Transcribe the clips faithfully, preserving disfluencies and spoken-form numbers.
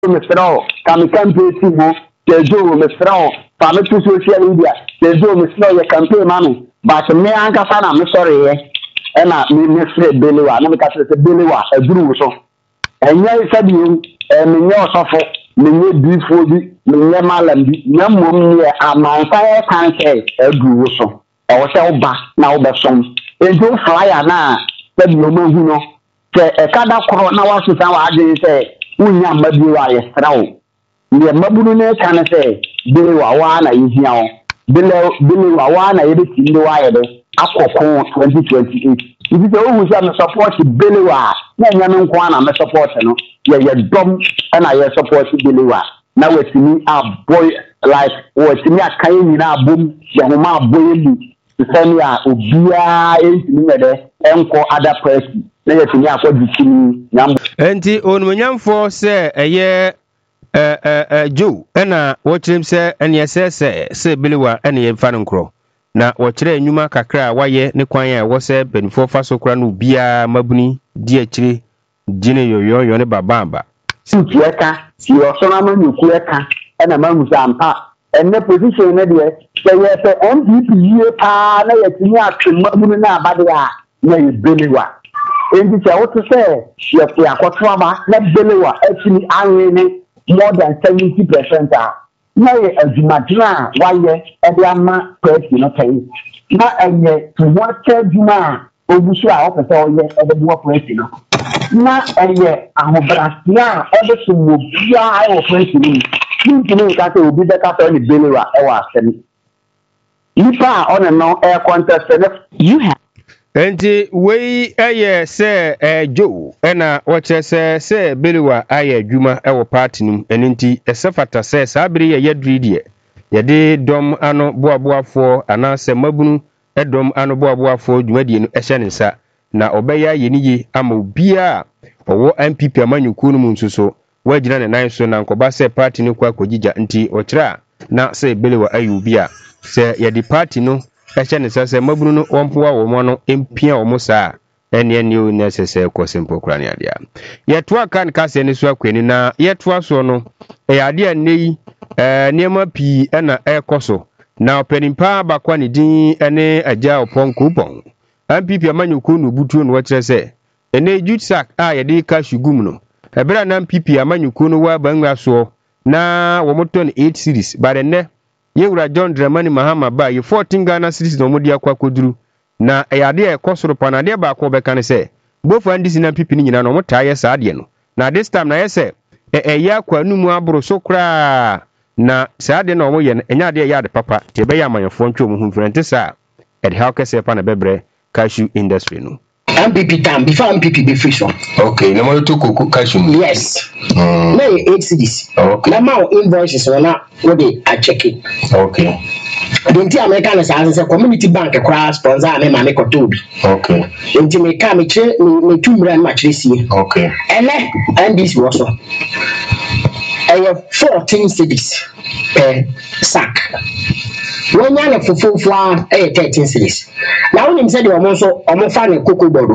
mesrao kam campaign si ho Tejo mesrao fa me to social media Tejo mesrao ye campaign ma me but me anka fa na me sorry ye e na me me frɛ belewa na me ka sɛ belewa aduru so enye sabi e me nye osofo me nye bifo bi me nye malam bi na mmom ne amanfa e kan sɛ aduru so e wo sɛ wo ba na wo besom enjo flyer na sabi o ma hu no sɛ e kada koro na wa so san wa ade sɛ unya mabiwa ye srawo ne mabunu ne kan sɛ belewa wa na yihia wo belewa wa na yebe tinde wa ye de akoko twenty twenty-eight ibi sɛ ohu sɛ me support belewa na nya no nko na me support no ye ye dom na ye support belewa na wetimi aboy like wetimi akan nyina abom ye homa aboy mu sɛni a obia entimi mede enko other person na yetimi akɔdikini nyam enti onumunyamfo sɛ ɛyɛ eh eh Joe ɛna wɔkyerem sɛ ɛne ɛsɛ sɛ sɛ belewa ɛne yɛmfa no nkorɔ na wɔkyerɛ enwuma kakra a wayɛ ne kwan a ɛwɔ sɛ benifo fa so kora no bia mabuni di akyire gine yoyoyo ne babamba sutieka si osona manyuku eka ɛna mahu sɛ ampa ɛnɛ position ne deɛ sɛ yɛ sɛ M P P yie paa na yɛtumi atwe mabuni na abade a na yɛ belewa enti sɛ wote sɛ yɛte akɔto aba na belewa atumi anwe ne more than seventy percent a na yɛ adwumadena a wayɛ ɛde ama presi no kai na ɛyɛ tuwɔkyɛ adwuma a obusu a ɔpɛ sɛ ɔyɛ ɛde boɔ presi no na ɛyɛ ahobrɛase a ɛde so wɔ biara ɛwɔ presi no mu ntumi nka sɛ obi bɛka sɛ ɔne belewa ɛwɔ asɛm nipa a ɔne no ɛyɛ contest ne you have enti wei ɛyɛ sɛ eh Joe ɛna wɔkyerɛ sɛ sɛ belewa ayɛ adwuma ɛwɔ party no ɛno nti ɛsɛ fata sɛ saa bere yɛ yɛdri deɛ yɛde dɔm ano boaboafoɔ anaasɛ mabunu ɛdɔm ano boaboafoɔ dwumadie no ɛhyɛ ne nsa na ɔbɛyɛ ayɛ ne ye ama obia ɔwɔ M P P amanyuku no mu nso so wagyina ne nan so na nkɔba sɛ party no kɔ akɔgyigya nti ɔkyerɛ a na sɛ belewa ayɛ obi a sɛ yɛde party no ɛhyɛ ne nsa sɛ mabunu no wɔmpoa wɔ mo no empia wɔ mo saa ɛne ɛne o na sɛ sɛ kɔ simple kora ne adeɛ yɛtoa kan kase ne so akwani na yɛtoa so no ɛyɛ adeɛ nne yi eh nneɛma pii ɛna ɛkɔ so na ɔpanimpa bakwa ne din ɛne agya ɔpɔn kupɔn M P P amanyuku no butuo no wɔkyerɛ sɛ ɛne jutsak a yɛde ka shugum no ɛbɛra na M P P amanyuku no wa banwa so na wɔmotɔ eight series ba dɛnɛ yewura John Dramani Mahama ba ye fourteen Ghana series no modi akwa koduru na ɛyade ɛkɔ soro pa na de ba akɔ bɛka ne sɛ bofu andi sina pipi ni nyina no motaa yɛ saa de no na this time na yɛ sɛ ɛyɛ akwa numu aboro so kra na saa de na ɔmo yɛ ɛnya de yɛ ade papa te bɛyɛ amanyɔfo ntwe mo hu mfrante saa ɛde ha kɛse pa na bɛbrɛ cashew industry no M P P time before M P P be free so. Okay, na mo to cocoa cashew. Yes. Mm. Na eight cities. Okay. Na ma invoices wana what they are checking. Okay. The entire American is as a community bank crash sponsor me ma me kotobi. Okay. Enti me ka me che me two million match this year. Okay. Ele and this was so. I have fourteen cities per sack. When you have full flour, eh, thirteen cities. Now, when you said you are also almost find a cocoa board,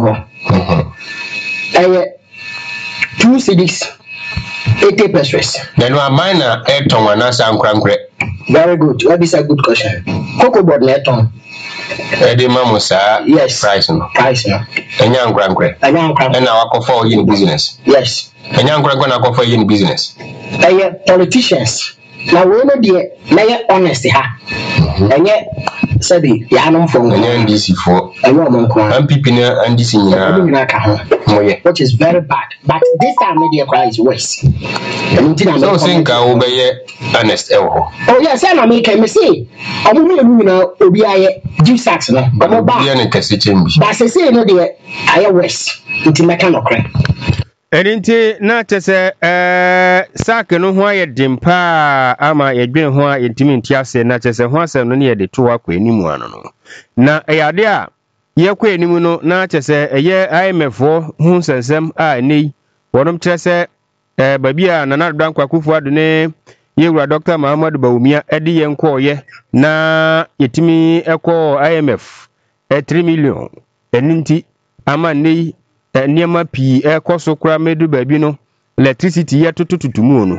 eh, two cities, eighty pesos. Then one minor airton and answer and crankre. Very good. That is a good question. Cocoa board, airton. Eddie Mamusa, yes, price no. Price no. And young crankre. And young crankre. And now I call for you in business. Yes. And young crankre, I call for you in business. Eh, politicians. Now we know the na honest ha enye sabi ya no from N D C for enye omonko M P P na N D C nyina ka ho which is very bad but this time media cry is worse. So think I will be honest e wo oh yes I na me can me say omo me enu na obi aye give sax no omo ba ya ne kase chembi but say say no de aye worse nti meka no kra Erinti na tese eh sak no ho aye dimpa ama yedwen ho a yentimi ntiase na tese ho asem no ne yede to akwa enimu ano no na eyade a yekwa enimu no na tese eye I M F ho sensem a nei wonom tese eh babia na na dan kwakufu ado ne yewura Doctor Muhammad Bawumia edi yenko ye na yetimi ekọ I M F e three million eninti ama nei niema pi e koso kura medu baby no electricity ya tutututumu no